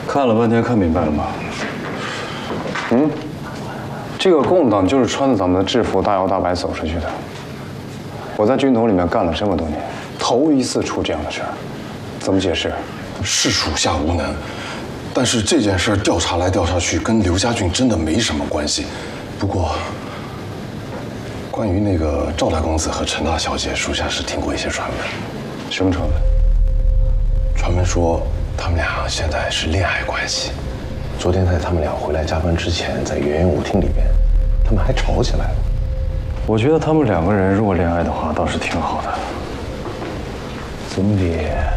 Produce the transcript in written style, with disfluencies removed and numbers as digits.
看了半天，看明白了吗？嗯，这个共党就是穿着咱们的制服大摇大摆走出去的。我在军统里面干了这么多年，头一次出这样的事儿，怎么解释？ 是属下无能，但是这件事调查来调查去，跟刘家俊真的没什么关系。不过，关于那个赵大公子和陈大小姐，属下是听过一些传闻。 什么传闻？ 传闻说他们俩现在是恋爱关系。昨天在他们俩回来加班之前，在圆圆舞厅里边，他们还吵起来了。 我觉得他们两个人如果恋爱的话，倒是挺好的，总比